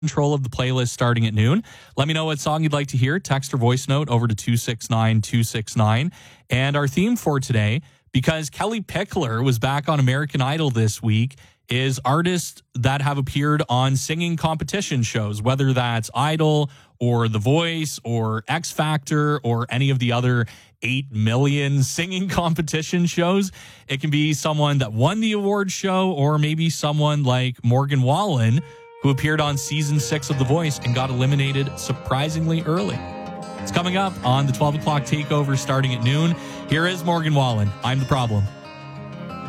control of the playlist starting at noon. Let me know what song you'd like to hear. Text or voice note over to 269-269. And our theme for today, because Kellie Pickler was back on American Idol this week, is artists that have appeared on singing competition shows, whether that's Idol or The Voice or X Factor or any of the other 8 million singing competition shows. It can be someone that won the award show, or maybe someone like Morgan Wallen, who appeared on season 6 of The Voice and got eliminated surprisingly early. It's coming up on the 12 o'clock takeover starting at noon. Here is Morgan Wallen. I'm the Problem.